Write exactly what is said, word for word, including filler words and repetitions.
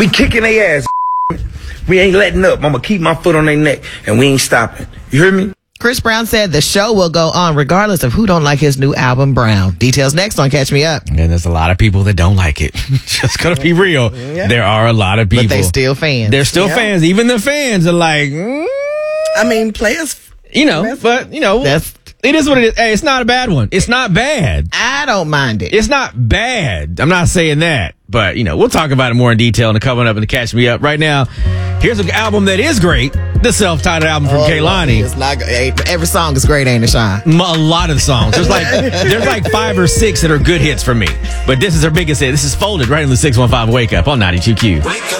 We kicking their ass. We ain't letting up. I'm going to keep my foot on their neck, and we ain't stopping. You hear me? Chris Brown said the show will go on regardless of who don't like his new album, Brown. Details next on Catch Me Up. And there's a lot of people that don't like it. Just gonna be real. Yeah. There are a lot of people. But they still fans. They're still Yeah. fans. Even the fans are like, mm, I mean, players. you know, but, you know, That's, it is what it is. Hey, it's not a bad one. It's not bad. I don't mind it. It's not bad. I'm not saying that. But, you know, we'll talk about it more in detail in the coming up in the Catch Me Up. Right now, here's an album that is great. The self-titled album from Oh, Kehlani. It's not, hey, every song is great, ain't it, Sean? A lot of the songs. There's like there's like five or six that are good hits for me. But this is her biggest hit. This is Folded right in the six one five Wake Up on ninety-two Q. Wake up.